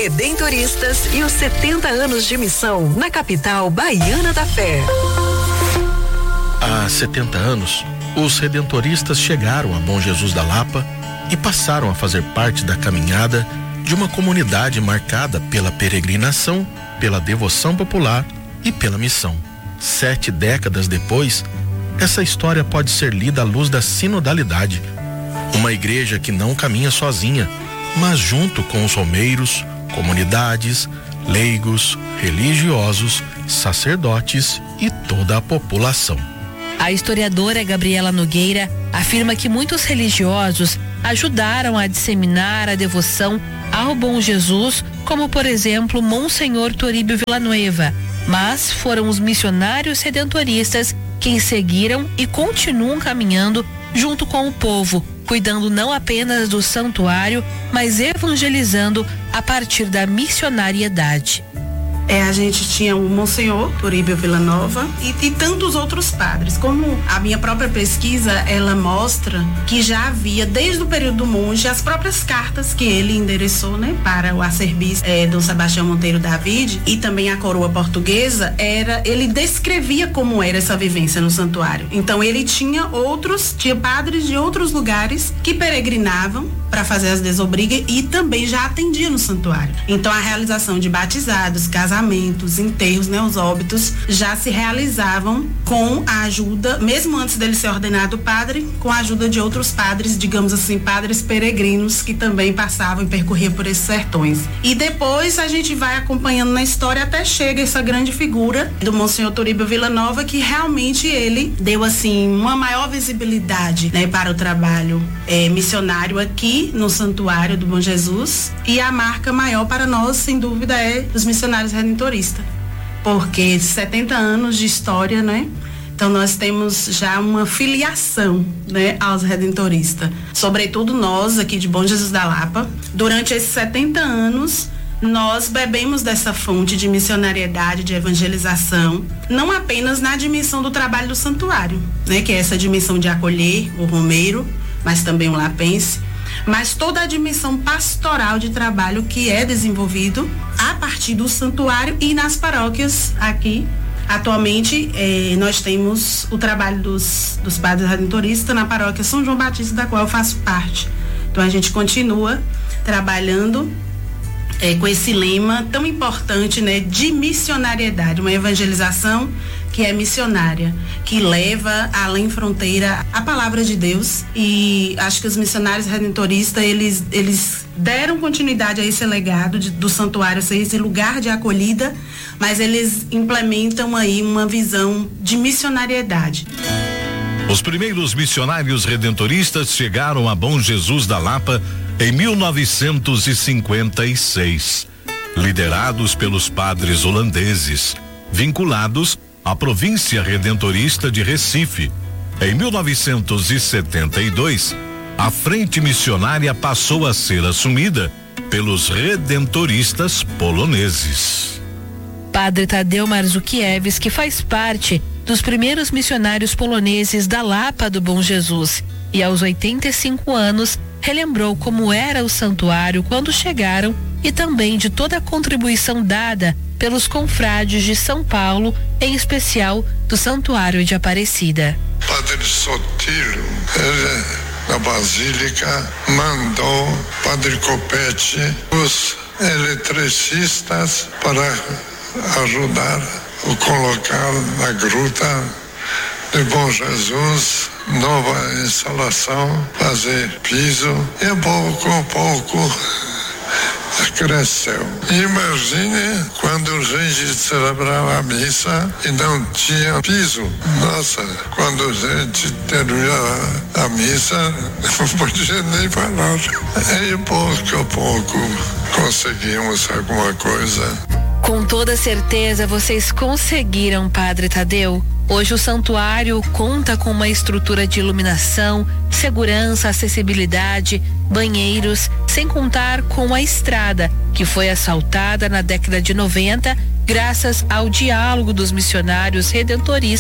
Redentoristas e os 70 anos de missão na capital baiana da fé. Há 70 anos, os redentoristas chegaram a Bom Jesus da Lapa e passaram a fazer parte da caminhada de uma comunidade marcada pela peregrinação, pela devoção popular e pela missão. 7 décadas depois, essa história pode ser lida à luz da sinodalidade. Uma igreja que não caminha sozinha, mas junto com os romeiros, comunidades, leigos, religiosos, sacerdotes e toda a população. A historiadora Gabriela Nogueira afirma que muitos religiosos ajudaram a disseminar a devoção ao Bom Jesus, como por exemplo Monsenhor Toribio Villanueva, mas foram os missionários redentoristas quem seguiram e continuam caminhando junto com o povo, cuidando não apenas do santuário, mas evangelizando a partir da missionariedade. A gente tinha o Monsenhor Toribio Villanueva e tantos outros padres. Como a minha própria pesquisa, ela mostra que já havia, desde o período do monge, as próprias cartas que ele endereçou, né, para o arcebispo Dom Sebastião Monteiro David e também a coroa portuguesa, ele descrevia como era essa vivência no santuário. Então ele tinha padres de outros lugares que peregrinavam para fazer as desobrigas e também já atendia no santuário. Então a realização de batizados, casamentos, enterros, né, os óbitos já se realizavam com a ajuda, mesmo antes dele ser ordenado padre, com a ajuda de outros padres, digamos assim, padres peregrinos que também passavam e percorriam por esses sertões. E depois a gente vai acompanhando na história até chega essa grande figura do Monsenhor Toribio Villanueva, que realmente ele deu assim uma maior visibilidade, né, para o trabalho missionário aqui no Santuário do Bom Jesus, e a marca maior para nós, sem dúvida, é os missionários redentoristas, porque 70 anos de história, né? Então nós temos já uma filiação, né, aos redentoristas, sobretudo nós aqui de Bom Jesus da Lapa. Durante esses 70 anos nós bebemos dessa fonte de missionariedade, de evangelização, não apenas na dimensão do trabalho do santuário, né, que é essa dimensão de acolher o romeiro, mas também o lapense, mas toda a dimensão pastoral de trabalho que é desenvolvido a partir do santuário e nas paróquias aqui. Atualmente, nós temos o trabalho dos padres redentoristas na paróquia São João Batista, da qual eu faço parte. Então a gente continua trabalhando com esse lema tão importante, né, de missionariedade, uma evangelização que é missionária, que leva além fronteira a palavra de Deus. E acho que os missionários redentoristas, eles deram continuidade a esse legado do santuário ser esse lugar de acolhida, mas eles implementam aí uma visão de missionariedade. Os primeiros missionários redentoristas chegaram a Bom Jesus da Lapa em 1956, liderados pelos padres holandeses, vinculados à província redentorista de Recife. Em 1972, a frente missionária passou a ser assumida pelos redentoristas poloneses. Padre Tadeu Marzukiewicz, que faz parte dos primeiros missionários poloneses da Lapa do Bom Jesus, e aos 85 anos relembrou como era o santuário quando chegaram e também de toda a contribuição dada pelos confrades de São Paulo, em especial do Santuário de Aparecida. Padre Sotilho, na Basílica, mandou Padre Copete, os eletricistas, para ajudar a colocar na gruta de Bom Jesus nova instalação, fazer piso, e pouco a pouco cresceu. Imagine quando a gente celebrava a missa e não tinha piso. Nossa, quando a gente terminava a missa, não podia nem falar. E pouco a pouco conseguimos alguma coisa. Com toda certeza vocês conseguiram, Padre Tadeu. Hoje o santuário conta com uma estrutura de iluminação, segurança, acessibilidade, banheiros, sem contar com a estrada, que foi asfaltada na década de 90, graças ao diálogo dos missionários redentoristas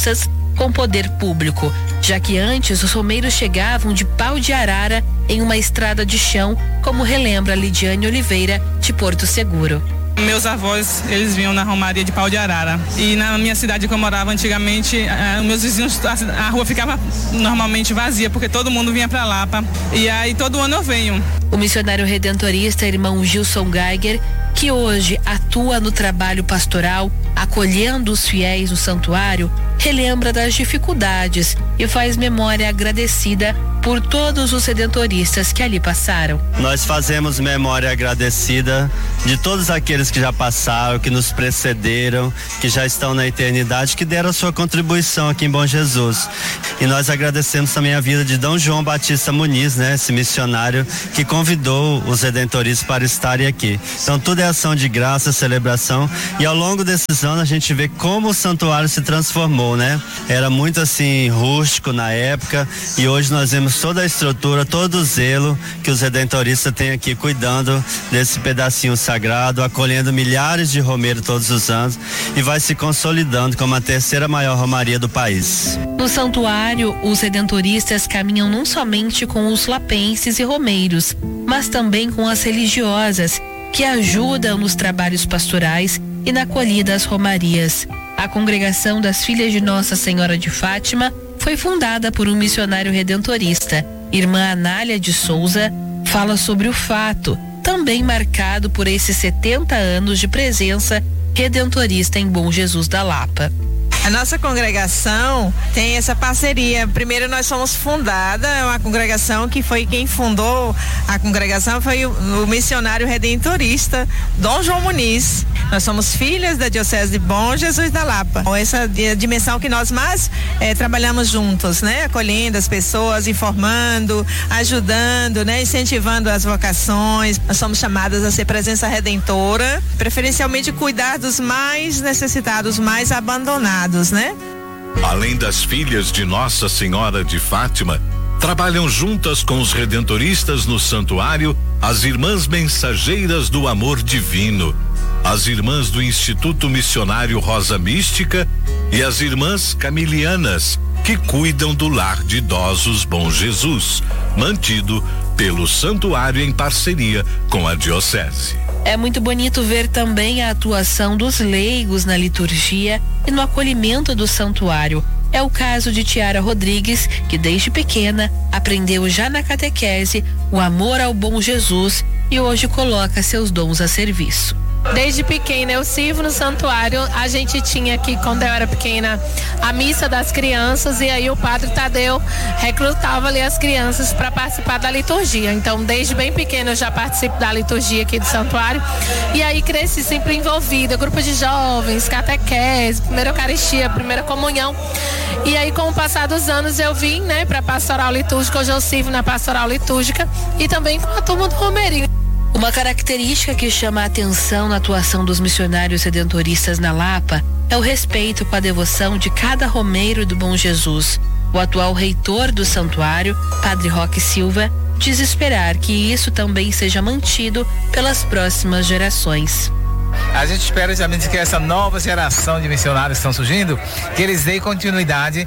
com poder público, já que antes os romeiros chegavam de Pau de Arara em uma estrada de chão, como relembra Lidiane Oliveira, de Porto Seguro. Meus avós, eles vinham na Romaria de Pau de Arara. E na minha cidade que eu morava antigamente, meus vizinhos, a rua ficava normalmente vazia, porque todo mundo vinha pra Lapa. E aí todo ano eu venho. O missionário redentorista irmão Gilson Geiger, que hoje atua no trabalho pastoral, acolhendo os fiéis no santuário, relembra das dificuldades e faz memória agradecida por todos os redentoristas que ali passaram. Nós fazemos memória agradecida de todos aqueles que já passaram, que nos precederam, que já estão na eternidade, que deram a sua contribuição aqui em Bom Jesus. E nós agradecemos também a vida de Dom João Batista Muniz, né? Esse missionário que convidou os redentoristas para estarem aqui. Então tudo é ação de graça, celebração, e ao longo desses anos a gente vê como o santuário se transformou, né? Era muito assim rústico na época, e hoje nós vemos toda a estrutura, todo o zelo que os redentoristas têm aqui cuidando desse pedacinho sagrado, acolhendo milhares de romeiros todos os anos, e vai se consolidando como a terceira maior romaria do país. No santuário, os redentoristas caminham não somente com os lapenses e romeiros, mas também com as religiosas, que ajudam nos trabalhos pastorais e na acolhida às romarias. A congregação das Filhas de Nossa Senhora de Fátima foi fundada por um missionário redentorista. Irmã Anália de Souza fala sobre o fato, também marcado por esses 70 anos de presença redentorista em Bom Jesus da Lapa. A nossa congregação tem essa parceria. Primeiro nós fomos fundada, é uma congregação que foi quem fundou a congregação, foi o missionário redentorista Dom João Muniz. Nós somos filhas da Diocese de Bom Jesus da Lapa. Essa dimensão que nós mais trabalhamos juntos, né? Acolhendo as pessoas, informando, ajudando, né? Incentivando as vocações. Nós somos chamadas a ser presença redentora, preferencialmente cuidar dos mais necessitados, mais abandonados, né? Além das Filhas de Nossa Senhora de Fátima, trabalham juntas com os redentoristas no santuário as Irmãs Mensageiras do Amor Divino, as Irmãs do Instituto Missionário Rosa Mística e as Irmãs Camilianas, que cuidam do Lar de Idosos Bom Jesus, mantido pelo santuário em parceria com a Diocese. É muito bonito ver também a atuação dos leigos na liturgia e no acolhimento do santuário. É o caso de Tiara Rodrigues, que desde pequena aprendeu já na catequese o amor ao bom Jesus e hoje coloca seus dons a serviço. Desde pequena eu sirvo no santuário. A gente tinha aqui, quando eu era pequena, a missa das crianças, e aí o padre Tadeu recrutava ali as crianças para participar da liturgia. Então, desde bem pequena eu já participo da liturgia aqui do santuário, e aí cresci sempre envolvida, grupo de jovens, catequese, primeira Eucaristia, primeira comunhão. E aí, com o passar dos anos, eu vim, né, para pastoral litúrgica. Hoje eu sirvo na pastoral litúrgica e também com a turma do Romeirinho. Uma característica que chama a atenção na atuação dos missionários redentoristas na Lapa é o respeito com a devoção de cada romeiro do Bom Jesus. O atual reitor do santuário, Padre Roque Silva, diz esperar que isso também seja mantido pelas próximas gerações. A gente espera justamente que essa nova geração de missionários que estão surgindo, que eles deem continuidade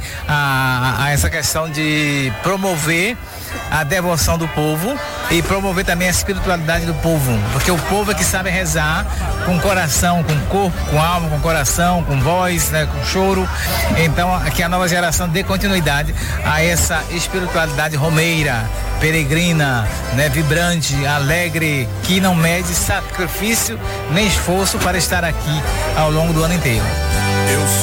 a essa questão de promover a devoção do povo e promover também a espiritualidade do povo, porque o povo é que sabe rezar com coração, com corpo, com alma, com coração, com voz, né, com choro. Então, que a nova geração dê continuidade a essa espiritualidade romeira, peregrina, né, vibrante, alegre, que não mede sacrifício nem esforço para estar aqui ao longo do ano inteiro.